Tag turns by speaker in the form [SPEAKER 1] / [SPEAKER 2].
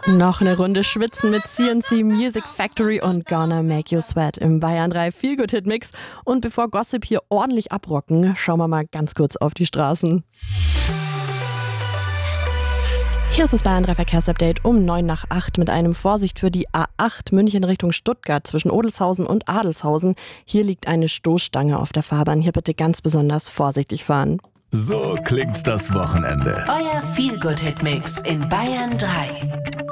[SPEAKER 1] Noch eine Runde schwitzen mit C&C Music Factory und Gonna Make You Sweat im Bayern 3 Feel-Good-Hit-Mix. Und bevor Gossip hier ordentlich abrocken, schauen wir mal ganz kurz auf die Straßen. Hier ist das Bayern 3 Verkehrsupdate um 7:09 mit einem Vorsicht für die A8 München Richtung Stuttgart zwischen Odelshausen und Adelshausen. Hier liegt eine Stoßstange auf der Fahrbahn. Hier bitte ganz besonders vorsichtig fahren.
[SPEAKER 2] So klingt das Wochenende.
[SPEAKER 3] Euer Feel-Good-Hit-Mix in Bayern 3.